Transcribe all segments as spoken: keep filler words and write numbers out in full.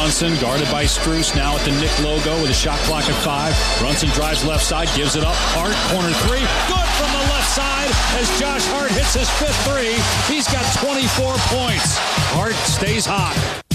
Brunson, guarded by Strus, now at the Nick logo with a shot clock at five. Brunson drives left side, gives it up. Hart, corner three. Good from the left side as Josh Hart hits his fifth three. He's got twenty-four points. Hart stays hot.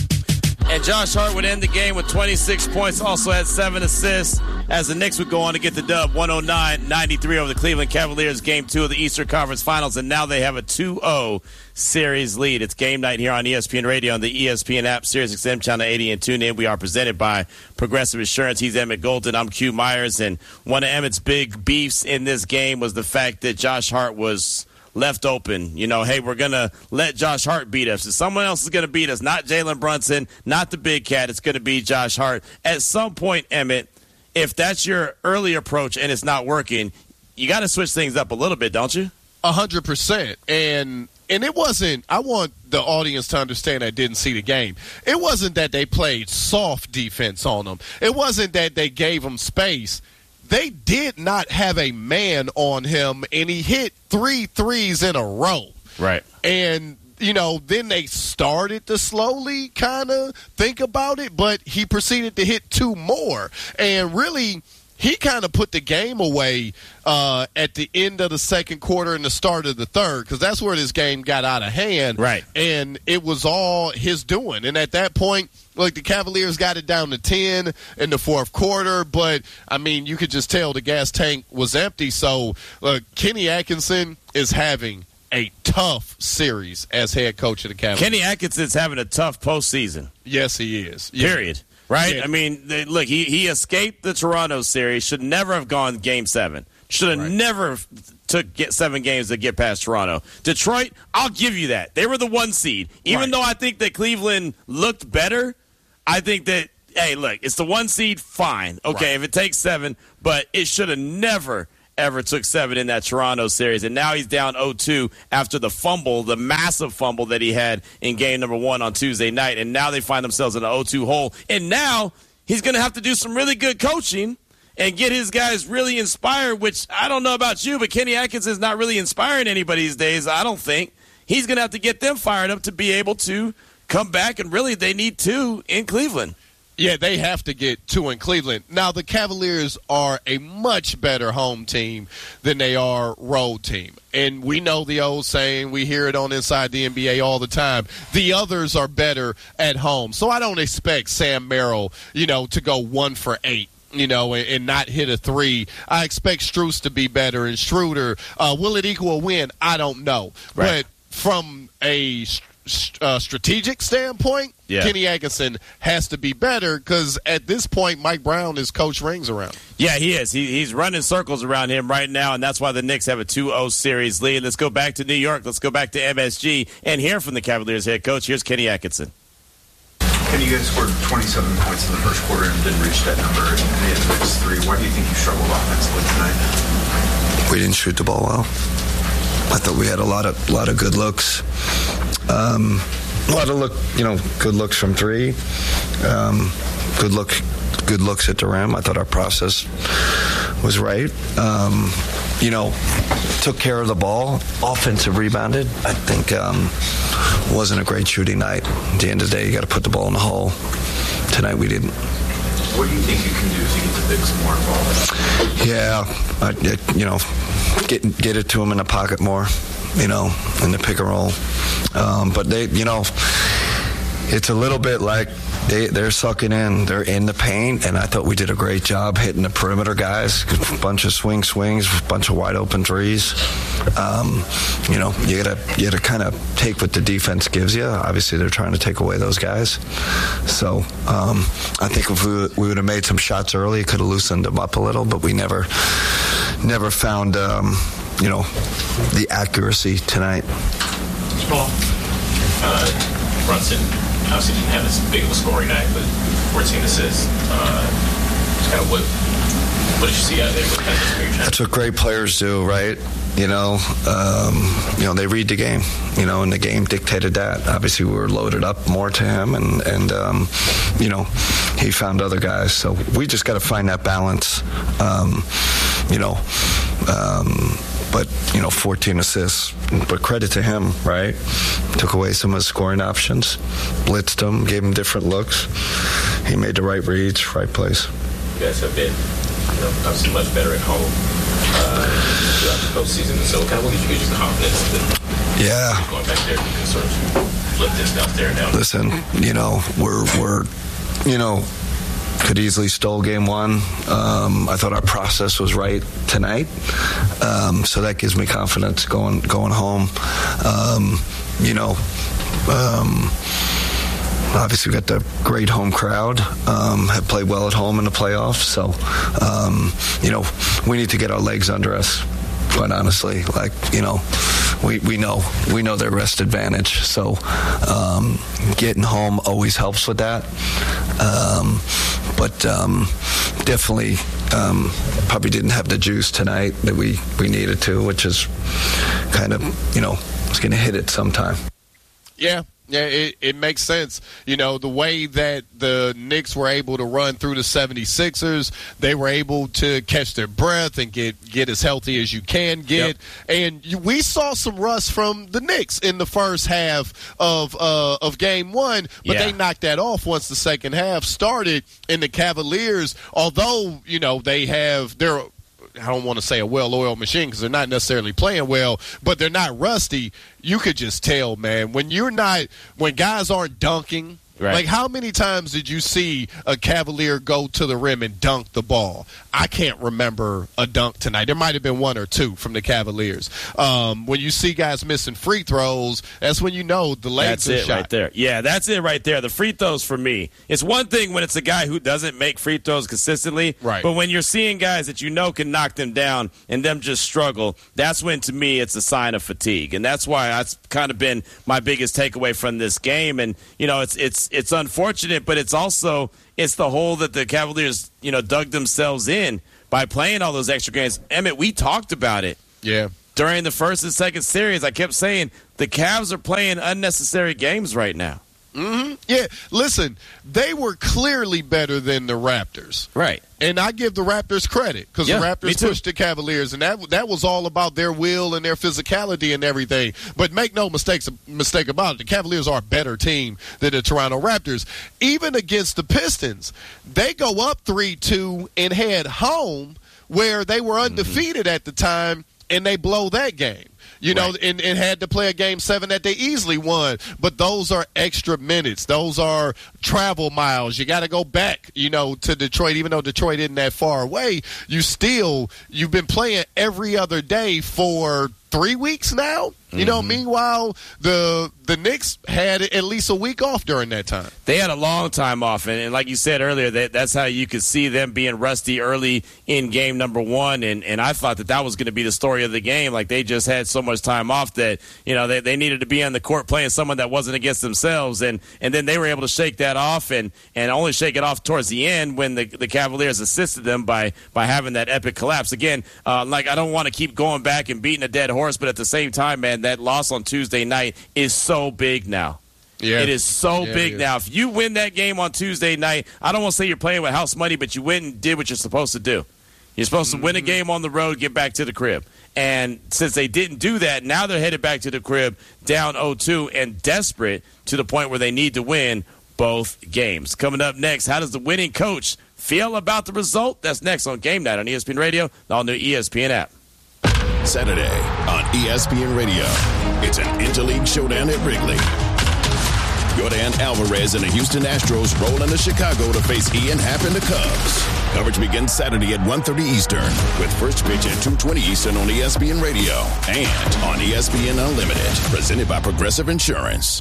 And Josh Hart would end the game with twenty-six points, also had seven assists, as the Knicks would go on to get the dub one oh nine ninety-three over the Cleveland Cavaliers, game two of the Eastern Conference Finals, and now they have a two oh series lead. It's game night here on E S P N Radio on the E S P N app, Sirius X M Channel eighty, and tune in. We are presented by Progressive Insurance. He's Emmett Golden. I'm Q Myers, and one of Emmett's big beefs in this game was the fact that Josh Hart was left open. You know, hey, we're going to let Josh Hart beat us. If someone else is going to beat us, not Jalen Brunson, not the big cat, it's going to be Josh Hart. At some point, Emmett, if that's your early approach and it's not working, you got to switch things up a little bit, don't you? A hundred percent. And and it wasn't, I want the audience to understand that didn't see the game. It wasn't that they played soft defense on them. It wasn't that they gave them space. They did not have a man on him, and he hit three threes in a row. Right. And, you know, then they started to slowly kind of think about it, but he proceeded to hit two more. And really, he kind of put the game away uh, at the end of the second quarter and the start of the third, because that's where this game got out of hand. Right. And it was all his doing. And at that point, look, the Cavaliers got it down to ten in the fourth quarter, but, I mean, you could just tell the gas tank was empty. So, look, Kenny Atkinson is having a tough series as head coach of the Cavaliers. Kenny Atkinson's having a tough postseason. Yes, he is. Yeah. Period. Right? Yeah. I mean, they, look, he, he escaped the Toronto series, should never have gone game seven. Should have Right. never took get seven games to get past Toronto. Detroit, I'll give you that. They were the one seed. Even Right. though I think that Cleveland looked better, I think that, hey, look, it's the one seed, fine. Okay, Right. if it takes seven, but it should have never, ever took seven in that Toronto series. And now he's down oh two after the fumble, the massive fumble that he had in game number one on Tuesday night. And now they find themselves in an oh two hole. And now he's going to have to do some really good coaching and get his guys really inspired, which I don't know about you, but Kenny Atkinson is not really inspiring anybody these days, I don't think. He's going to have to get them fired up to be able to come back, and really they need two in Cleveland. Yeah, they have to get two in Cleveland. Now, the Cavaliers are a much better home team than they are road team. And we know the old saying, we hear it on Inside the N B A all the time, the others are better at home. So I don't expect Sam Merrill, you know, to go one for eight. You know, and, and not hit a three. I expect Strus to be better, and Schroeder. Uh, will it equal a win? I don't know. Right. But from a uh, strategic standpoint, yeah. Kenny Atkinson has to be better, because at this point, Mike Brown is coach rings around. Yeah, he is. He, he's running circles around him right now, and that's why the Knicks have a two oh series lead. Let's go back to New York. Let's go back to M S G and hear from the Cavaliers head coach. Here's Kenny Atkinson. Kenny, you guys scored twenty-seven points in the first quarter and didn't reach that number in the next three. Why do you think you struggled offensively tonight? We didn't shoot the ball well. I thought we had a lot of lot of good looks. Um, a lot of look, you know, good looks from three. Um, good look, good looks at the rim. I thought our process was right. Um, you know, took care of the ball. Offensive rebounded. I think um, wasn't a great shooting night. At the end of the day, you got to put the ball in the hole. Tonight we didn't. What do you think you can do to get the bigs more involved? Yeah, I, you know, get get it to them in the pocket more, you know, in the pick and roll. Um, but they, you know, it's a little bit like they, they're sucking in. They're in the paint, and I thought we did a great job hitting the perimeter guys. A bunch of swing swings, a bunch of wide open threes. Um, you know, you gotta you gotta kind of take what the defense gives you. Obviously, they're trying to take away those guys. So um, I think if we, we would have made some shots early, it could have loosened them up a little. But we never never found um, you know the accuracy tonight. Paul, uh, Brunson obviously didn't have as big of a scoring night, but fourteen assists. Uh, kind of what, what did you see out there? What kind of That's what great players do, right? You know, um, you know, they read the game, you know, and the game dictated that. Obviously, we were loaded up more to him, and, and um, you know, he found other guys. So we just got to find that balance, um, you know. Um, but, you know, fourteen assists. But credit to him, right? Took away some of his scoring options, blitzed him, gave him different looks. He made the right reads, right plays. You guys have been, you know, obviously much better at home uh, throughout the postseason. So kind of what gives you guys the confidence that yeah. going back there, you can sort of flip this out there now? Listen, you know, we're, we're you know, could easily stole game one. Um, I thought our process was right tonight, um, so that gives me confidence going going home. Um, you know, um, obviously we got the great home crowd. Um, have played well at home in the playoffs, so um, you know we need to get our legs under us. Quite honestly, like you know, we, we know we know their rest advantage. So um, getting home always helps with that. Um, but um, definitely um, probably didn't have the juice tonight that we, we needed to, which is kind of you know it's going to hit it sometime. Yeah. Yeah, it, it makes sense. You know, the way that the Knicks were able to run through the seventy-sixers, they were able to catch their breath and get, get as healthy as you can get. Yep. And you, we saw some rust from the Knicks in the first half of uh, of game one, but yeah. they knocked that off once the second half started. And the Cavaliers, although, you know, they have their – I don't want to say a well-oiled machine because they're not necessarily playing well, but they're not rusty. You could just tell, man, when you're not – when guys aren't dunking – right. Like, how many times did you see a Cavalier go to the rim and dunk the ball? I can't remember a dunk tonight. There might have been one or two from the Cavaliers. Um, when you see guys missing free throws, that's when you know the legs are shot. That's it right there. Yeah, that's it right there. The free throws for me. It's one thing when it's a guy who doesn't make free throws consistently, right. but when you're seeing guys that you know can knock them down and them just struggle, that's when, to me, it's a sign of fatigue. And that's why that's kind of been my biggest takeaway from this game. And, you know, it's it's it's unfortunate, but it's also it's the hole that the Cavaliers, you know, dug themselves in by playing all those extra games. Emmett, we talked about it. Yeah. During the first and second series, I kept saying the Cavs are playing unnecessary games right now. Mm-hmm. Yeah, listen, they were clearly better than the Raptors. Right. And I give the Raptors credit because yeah, the Raptors pushed the Cavaliers, and that that was all about their will and their physicality and everything. But make no mistakes mistake about it, the Cavaliers are a better team than the Toronto Raptors. Even against the Pistons, they go up three two and head home where they were undefeated mm-hmm. at the time, and they blow that game. You know, right. and, and had to play a game seven that they easily won. But those are extra minutes. Those are travel miles. You got to go back, you know, to Detroit. Even though Detroit isn't that far away, you still, you've been playing every other day for three weeks now. You mm-hmm. know, meanwhile, the the Knicks had at least a week off during that time. They had a long time off, and, and like you said earlier, that, that's how you could see them being rusty early in game number one, and, and I thought that that was going to be the story of the game. Like, they just had so much time off that, you know, they, they needed to be on the court playing someone that wasn't against themselves, and, and then they were able to shake that off and, and only shake it off towards the end when the, the Cavaliers assisted them by, by having that epic collapse. Again, uh, like, I don't want to keep going back and beating a dead horse, but at the same time, man, that loss on Tuesday night is so big now. Yeah. It is so yeah, big now. If you win that game on Tuesday night, I don't want to say you're playing with house money, but you went and did what you're supposed to do. You're supposed mm-hmm. to win a game on the road, get back to the crib. And since they didn't do that, now they're headed back to the crib down oh two and desperate to the point where they need to win both games. Coming up next, how does the winning coach feel about the result? That's next on Game Night on E S P N Radio, the all-new E S P N app. Saturday on E S P N Radio, it's an Interleague showdown at Wrigley. Yordan Alvarez and the Houston Astros roll into Chicago to face Ian Happ and the Cubs. Coverage begins Saturday at one thirty Eastern with first pitch at two twenty Eastern on E S P N Radio and on E S P N Unlimited, presented by Progressive Insurance.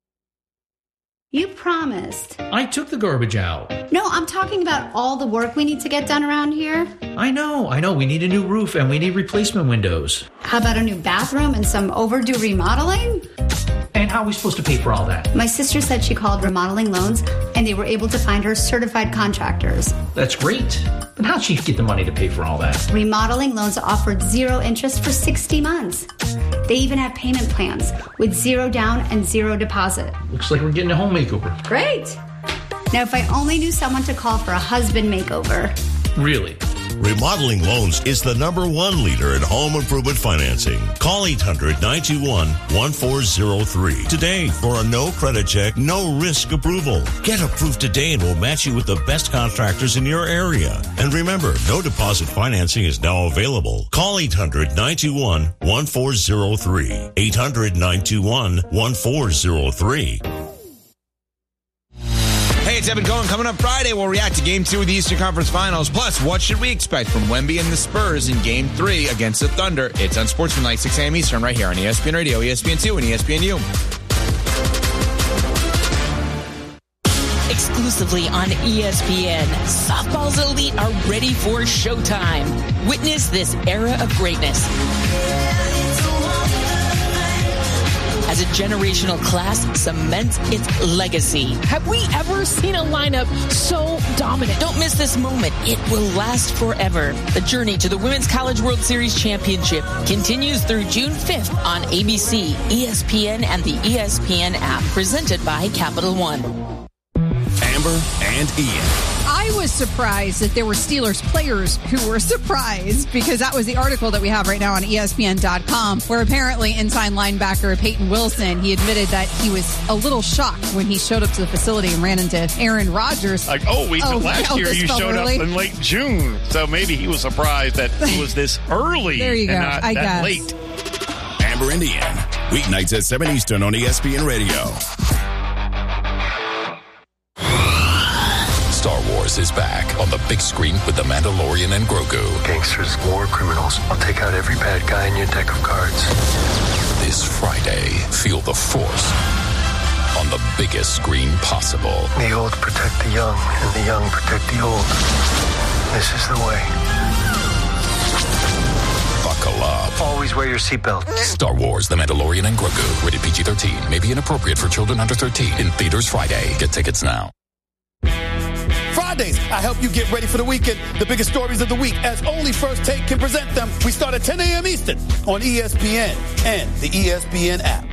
You promised. I took the garbage out. No, I'm talking about all the work we need to get done around here. I know, I know. We need a new roof and we need replacement windows. How about a new bathroom and some overdue remodeling? And how are we supposed to pay for all that? My sister said she called Remodeling Loans and they were able to find her certified contractors. That's great. But how'd she get the money to pay for all that? Remodeling Loans offered zero interest for sixty months. They even have payment plans with zero down and zero deposit. Looks like we're getting a home makeover. Great. Now, if I only knew someone to call for a husband makeover. Really? Remodeling Loans is the number one leader in home improvement financing. Call eight hundred, nine two one, one four zero three today for a no credit check, no risk approval. Get approved today and we'll match you with the best contractors in your area. And remember, no deposit financing is now available. Call eight hundred, nine two one, one four zero three. eight hundred, nine two one, one four zero three. Hey, it's Evan Cohen. Coming up Friday, we'll react to Game two of the Eastern Conference Finals. Plus, what should we expect from Wemby and the Spurs in Game three against the Thunder? It's on Sportsmanlike, six a.m. Eastern, right here on E S P N Radio, E S P N two, and E S P N U. Exclusively on E S P N, softball's elite are ready for showtime. Witness this era of greatness as a generational class cements its legacy. Have we ever seen a lineup so dominant? Don't miss this moment. It will last forever. The journey to the Women's College World Series Championship continues through June fifth on A B C, E S P N, and the E S P N app, presented by Capital One. Amber and Ian. I was surprised that there were Steelers players who were surprised, because that was the article that we have right now on E S P N dot com, where apparently inside linebacker Peyton Wilson, he admitted that he was a little shocked when he showed up to the facility and ran into Aaron Rodgers. Like, oh, we, oh last year you showed early. up in late June, so maybe he was surprised that it was this early there you go. and not I that guess. late. Amber and Ian, weeknights at seven Eastern on E S P N Radio. Star Wars is back on the big screen with The Mandalorian and Grogu. Gangsters, war criminals. I'll take out every bad guy in your deck of cards. This Friday, feel the Force on the biggest screen possible. The old protect the young, and the young protect the old. This is the way. Buckle up. Always wear your seatbelt. Star Wars, The Mandalorian and Grogu. Rated P G thirteen. May be inappropriate for children under thirteen. In theaters Friday. Get tickets now. Fridays, I help you get ready for the weekend. The biggest stories of the week, as only First Take can present them. We start at ten a.m. Eastern on E S P N and the E S P N app.